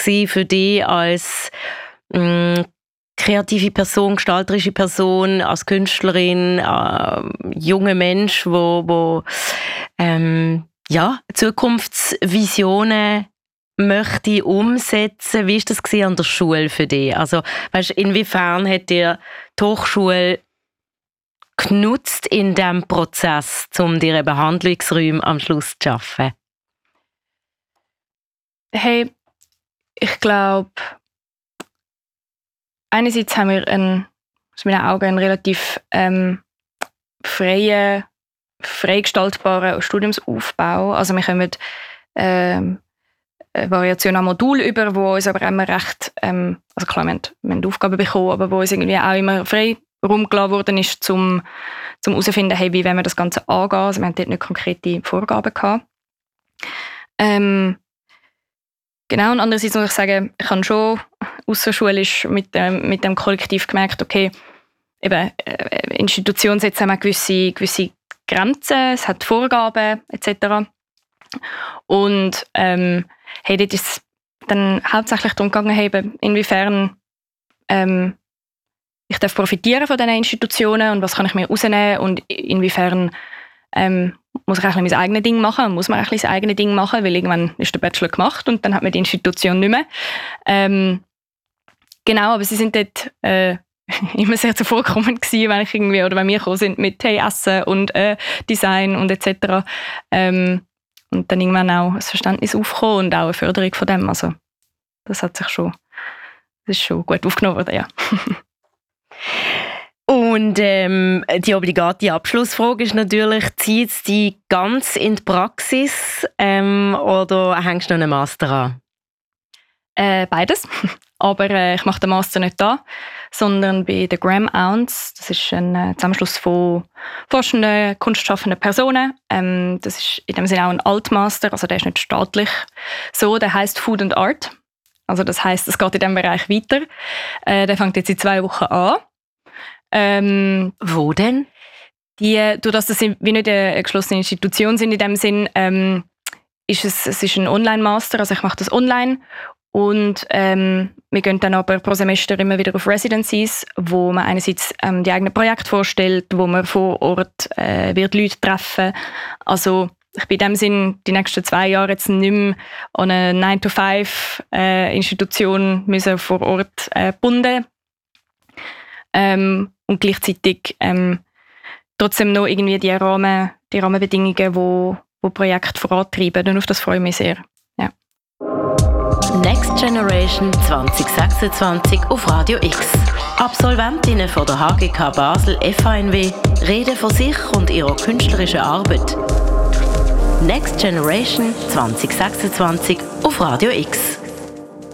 gewesen für dich als kreative Person, gestalterische Person, als Künstlerin, junger Mensch, wo Zukunftsvisionen möchte umsetzen? Wie war das an der Schule für dich? Also, weißt, inwiefern hat dir die Hochschule genutzt in diesem Prozess, um dir eben Handlungsräume am Schluss zu schaffen? Hey, ich glaube, einerseits haben wir aus meinen Augen einen relativ frei gestaltbaren Studiumsaufbau. Also wir kommen eine Variation an Modul über, wo uns aber immer recht, also klar, wir haben Aufgaben bekommen, aber wo uns irgendwie auch immer frei rumgelassen worden ist, zum herauszufinden, hey, wie wollen wir das Ganze angehen. Also wir haben dort nicht konkrete Vorgaben gehabt. Genau, und andererseits muss ich sagen, ich habe schon außerschulisch mit dem Kollektiv gemerkt, okay, eben, Institutionen setzen auch gewisse Grenzen, es hat Vorgaben etc. Und hey, dort ist es dann hauptsächlich darum gegangen, hey, inwiefern ich darf profitieren von diesen Institutionen und was kann ich mir rausnehmen und inwiefern muss ich eigentlich mein eigenes Ding machen, muss man eigentlich sein eigenes Ding machen, weil irgendwann ist der Bachelor gemacht und dann hat man die Institution nicht mehr. Genau, aber sie sind dort immer sehr zuvorkommend gewesen, wenn ich irgendwie, oder wenn wir gekommen sind mit hey, Essen und Design und etc. Und dann irgendwann auch ein Verständnis aufgekommen und auch eine Förderung von dem. Also das ist schon gut aufgenommen worden, ja. Und die obligate Abschlussfrage ist natürlich, zieht es dich ganz in die Praxis oder hängst du noch einen Master an? Beides. Aber ich mache den Master nicht da, sondern bei der Graham Ounce. Das ist ein Zusammenschluss von forschenden, kunstschaffenden Personen. Das ist in dem Sinne auch ein Altmaster, also der ist nicht staatlich so, der heisst Food and Art. Also das heisst, es geht in diesem Bereich weiter. Der fängt jetzt in 2 Wochen an. Wo denn? Dadurch, dass das wie nicht eine geschlossene Institution sind in dem Sinn, ist es ist ein Online-Master, also ich mache das online und wir gehen dann aber pro Semester immer wieder auf Residencies, wo man einerseits die eigenen Projekte vorstellt, wo man vor Ort wird Leute treffen. Also ich bin in dem Sinn die nächsten 2 Jahre jetzt nicht mehr an eine 9-to-5 Institution müssen vor Ort gebunden. Und gleichzeitig trotzdem noch irgendwie die Rahmenbedingungen, wo Projekte vorantreiben. Und auf das freue ich mich sehr. Ja. Next Generation 2026 auf Radio X. Absolventinnen von der HGK Basel FHNW reden von sich und ihrer künstlerischen Arbeit. Next Generation 2026 auf Radio X.